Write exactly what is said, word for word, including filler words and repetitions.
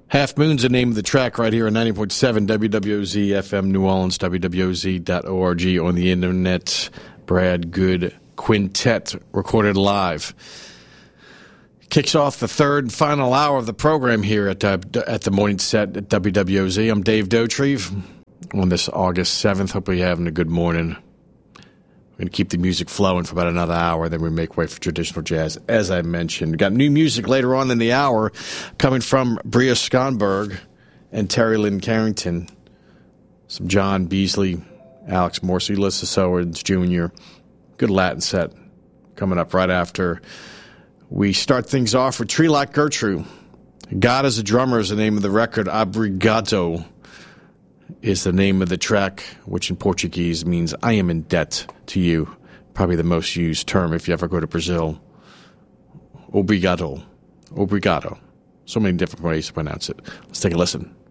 Half Moon's the name of the track right here on ninety point seven W W O Z F M New Orleans, W W O Z dot org on the internet. Brad Good Quintet recorded live. Kicks off the third and final hour of the program here at uh, at the morning set at W W O Z. I'm Dave Dotrieve on this August seventh. Hope you're having a good morning. We're going to keep the music flowing for about another hour, then we make way for traditional jazz, as I mentioned. We've got new music later on in the hour coming from Bria Skonberg and Terry Lynn Carrington. Some John Beasley, Alex Morsi, Lissa Sowers Junior Good Latin set coming up right after we start things off with Tree Like Gertrude. God is a Drummer is the name of the record. Obrigado is the name of the track, which in Portuguese means I am in debt to you. Probably the most used term if you ever go to Brazil. Obrigado. Obrigado. So many different ways to pronounce it. Let's take a listen.